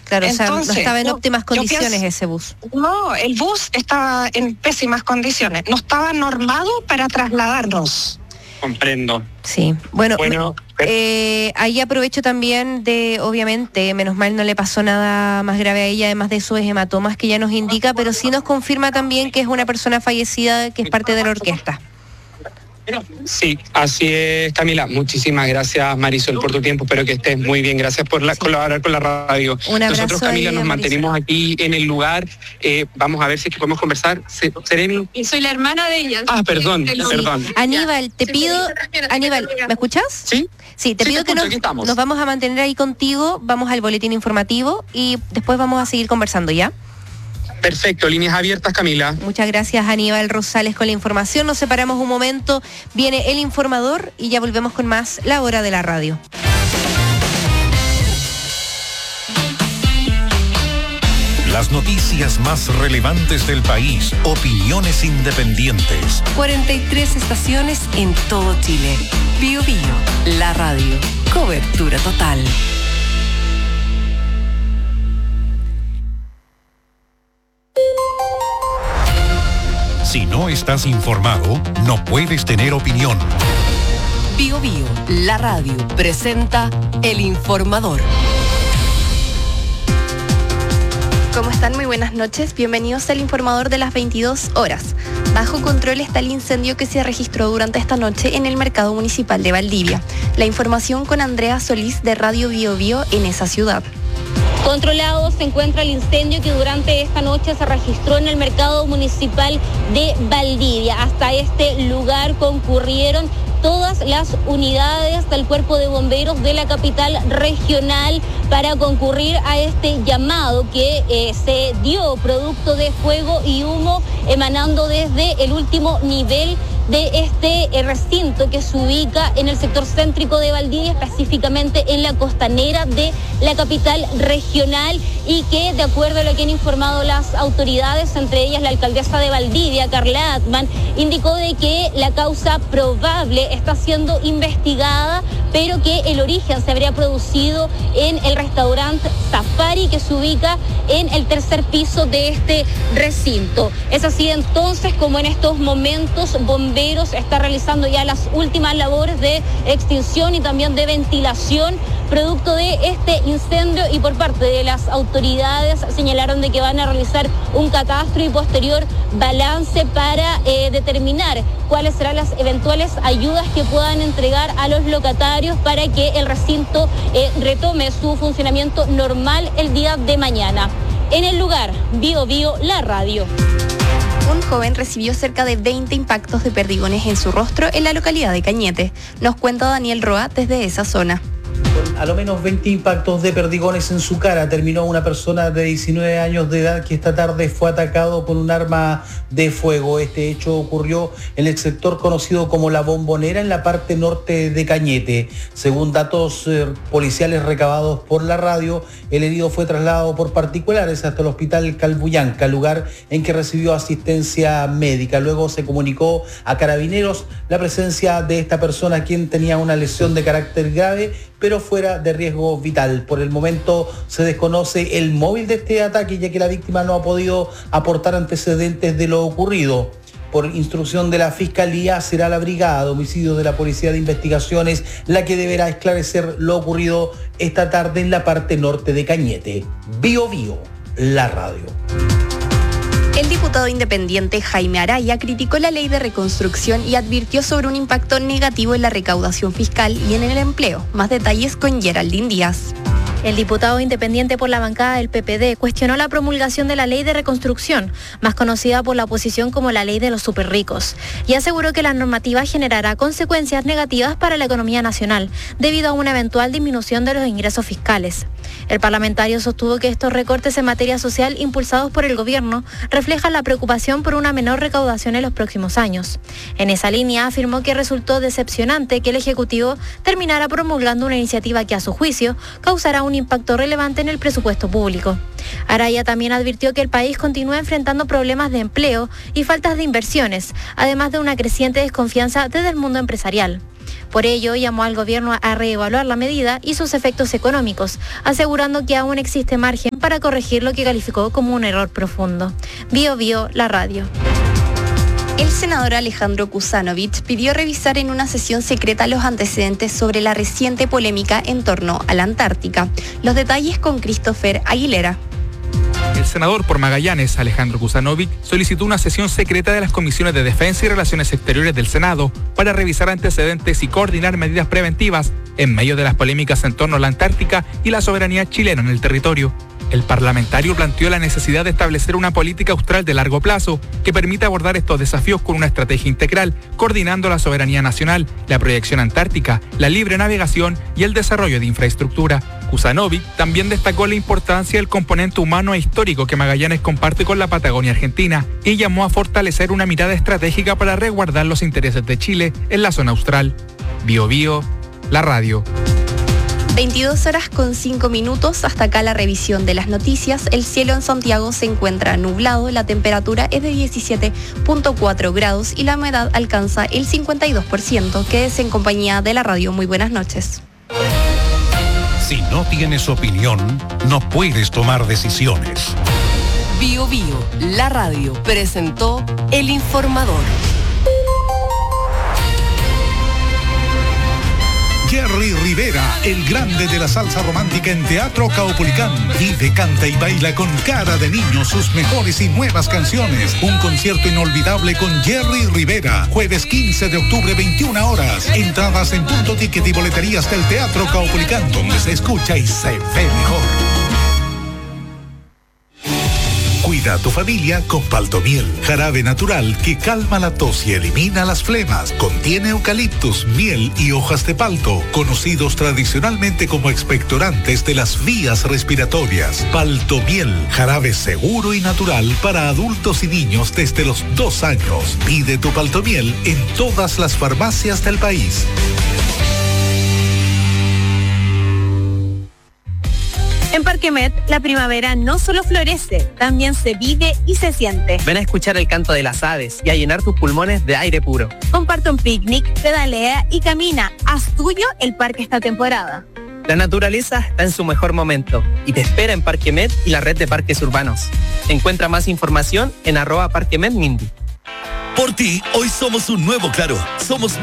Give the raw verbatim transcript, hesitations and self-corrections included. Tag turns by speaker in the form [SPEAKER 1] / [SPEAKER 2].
[SPEAKER 1] Claro, entonces, o sea, no estaba en
[SPEAKER 2] no,
[SPEAKER 1] óptimas condiciones
[SPEAKER 2] pienso,
[SPEAKER 1] ese bus.
[SPEAKER 2] No, el bus estaba en pésimas condiciones, no estaba normado para trasladarnos.
[SPEAKER 3] Comprendo.
[SPEAKER 1] Sí, bueno,
[SPEAKER 3] bueno
[SPEAKER 1] eh, ahí aprovecho también de, obviamente, menos mal no le pasó nada más grave a ella, además de esos hematomas que ya nos indica, pero sí nos confirma también que es una persona fallecida que es parte de la orquesta.
[SPEAKER 3] Sí, así es, Camila. Muchísimas gracias, Marisol, por tu tiempo. Espero que estés muy bien. Gracias por la, sí. colaborar con la radio.
[SPEAKER 1] Un abrazo.
[SPEAKER 3] Nosotros, Camila, nos mantenemos aquí en el lugar. Eh, vamos a ver si es que podemos conversar. ¿Seremi?
[SPEAKER 4] Y soy la hermana de ella.
[SPEAKER 3] Ah, perdón, sí. perdón.
[SPEAKER 1] Aníbal, te pido... Aníbal, ¿me escuchas?
[SPEAKER 3] Sí.
[SPEAKER 1] Sí, te
[SPEAKER 3] sí,
[SPEAKER 1] pido
[SPEAKER 3] te
[SPEAKER 1] que nos, nos vamos a mantener ahí contigo. Vamos al boletín informativo y después vamos a seguir conversando, ¿ya?
[SPEAKER 3] Perfecto, líneas abiertas, Camila.
[SPEAKER 1] Muchas gracias, Aníbal Rosales, con la información. Nos separamos un momento, viene el informador y ya volvemos con más La Hora de la Radio.
[SPEAKER 5] Las noticias más relevantes del país, opiniones independientes.
[SPEAKER 6] cuarenta y tres estaciones en todo Chile. Bio Bio, la radio, cobertura total.
[SPEAKER 5] Si no estás informado, no puedes tener opinión.
[SPEAKER 6] Bio Bio, la radio, presenta El Informador.
[SPEAKER 7] ¿Cómo están? Muy buenas noches. Bienvenidos al Informador de las veintidós horas. Bajo control está el incendio que se registró durante esta noche en el Mercado Municipal de Valdivia. La información con Andrea Solís de Radio Bio Bio en esa ciudad.
[SPEAKER 8] Controlado se encuentra el incendio que durante esta noche se registró en el Mercado Municipal de Valdivia. Hasta este lugar concurrieron todas las unidades del Cuerpo de Bomberos de la capital regional para concurrir a este llamado que eh, se dio producto de fuego y humo emanando desde el último nivel de este eh, recinto que se ubica en el sector céntrico de Valdivia, específicamente en la costanera de la capital regional, y que, de acuerdo a lo que han informado las autoridades, entre ellas la alcaldesa de Valdivia, Carla Atman, indicó de que la causa probable está siendo investigada, pero que el origen se habría producido en el restaurante Safari, que se ubica en el tercer piso de este recinto. Es así entonces como en estos momentos bomberos está realizando ya las últimas labores de extinción y también de ventilación producto de este incendio, y por parte de las autoridades señalaron de que van a realizar un catastro y posterior balance para eh, determinar cuáles serán las eventuales ayudas que puedan entregar a los locatarios para que el recinto eh, retome su funcionamiento normal el día de mañana. En el lugar, Bio Bio, la radio.
[SPEAKER 7] Un joven recibió cerca de veinte impactos de perdigones en su rostro en la localidad de Cañete. Nos cuenta Daniel Roa desde esa zona.
[SPEAKER 9] Con a lo menos veinte impactos de perdigones en su cara terminó una persona de diecinueve años de edad que esta tarde fue atacado con un arma de fuego. Este hecho ocurrió en el sector conocido como La Bombonera, en la parte norte de Cañete. Según datos eh, policiales recabados por la radio, el herido fue trasladado por particulares hasta el hospital Calbuyanca, lugar en que recibió asistencia médica. Luego se comunicó a Carabineros la presencia de esta persona, quien tenía una lesión de carácter grave, pero fuera de riesgo vital. Por el momento se desconoce el móvil de este ataque, ya que la víctima no ha podido aportar antecedentes de lo ocurrido. Por instrucción de la Fiscalía, será la Brigada de Homicidios de la Policía de Investigaciones la que deberá esclarecer lo ocurrido esta tarde en la parte norte de Cañete. Bio Bio, la radio.
[SPEAKER 7] El diputado independiente Jaime Araya criticó la ley de reconstrucción y advirtió sobre un impacto negativo en la recaudación fiscal y en el empleo. Más detalles con Geraldine Díaz.
[SPEAKER 10] El diputado independiente por la bancada del P P D cuestionó la promulgación de la ley de reconstrucción, más conocida por la oposición como la ley de los superricos, y aseguró que la normativa generará consecuencias negativas para la economía nacional, debido a una eventual disminución de los ingresos fiscales. El parlamentario sostuvo que estos recortes en materia social impulsados por el gobierno reflejan la preocupación por una menor recaudación en los próximos años. En esa línea afirmó que resultó decepcionante que el Ejecutivo terminara promulgando una iniciativa que, a su juicio, causará un un impacto relevante en el presupuesto público. Araya también advirtió que el país continúa enfrentando problemas de empleo y faltas de inversiones, además de una creciente desconfianza desde el mundo empresarial. Por ello, llamó al gobierno a reevaluar la medida y sus efectos económicos, asegurando que aún existe margen para corregir lo que calificó como un error profundo. Bio Bio, la radio.
[SPEAKER 7] El senador Alejandro Kusanovich pidió revisar en una sesión secreta los antecedentes sobre la reciente polémica en torno a la Antártica. Los detalles con Christopher Aguilera.
[SPEAKER 4] El senador por Magallanes, Alejandro Kusanovich, solicitó una sesión secreta de las comisiones de Defensa y Relaciones Exteriores del Senado para revisar antecedentes y coordinar medidas preventivas en medio de las polémicas en torno a la Antártica y la soberanía chilena en el territorio. El parlamentario planteó la necesidad de establecer una política austral de largo plazo que permita abordar estos desafíos con una estrategia integral, coordinando la soberanía nacional, la proyección antártica, la libre navegación y el desarrollo de infraestructura. Kusanovich también destacó la importancia del componente humano e histórico que Magallanes comparte con la Patagonia Argentina y llamó a fortalecer una mirada estratégica para resguardar los intereses de Chile en la zona austral. Bio Bio, la radio.
[SPEAKER 7] veintidós horas con cinco minutos, hasta acá la revisión de las noticias. El cielo en Santiago se encuentra nublado, la temperatura es de diecisiete punto cuatro grados y la humedad alcanza el cincuenta y dos por ciento. Quédese en compañía de la radio. Muy buenas noches.
[SPEAKER 5] Si no tienes opinión, no puedes tomar decisiones.
[SPEAKER 6] Bio Bio, la radio, presentó El Informador.
[SPEAKER 11] Jerry Rivera, el grande de la salsa romántica en Teatro Caupolicán. Vive, canta y baila con cara de niño sus mejores y nuevas canciones. Un concierto inolvidable con Jerry Rivera. Jueves quince de octubre, veintiuna horas. Entradas en Punto Ticket y boleterías del Teatro Caupolicán, donde se escucha y se ve mejor. Cuida a tu familia con Paltomiel, jarabe natural que calma la tos y elimina las flemas. Contiene eucaliptus, miel y hojas de palto, conocidos tradicionalmente como expectorantes de las vías respiratorias. Paltomiel, jarabe seguro y natural para adultos y niños desde los dos años. Pide tu Paltomiel en todas las farmacias del país.
[SPEAKER 12] En Parque Met, la primavera no solo florece, también se vive y se siente.
[SPEAKER 13] Ven a escuchar el canto de las aves y a llenar tus pulmones de aire puro.
[SPEAKER 12] Comparte un picnic, pedalea y camina. Haz tuyo el parque esta temporada.
[SPEAKER 13] La naturaleza está en su mejor momento y te espera en Parque Met y la red de parques urbanos. Encuentra más información en arroba Parque Met Mindy.
[SPEAKER 14] Por ti, hoy somos un nuevo Claro. Somos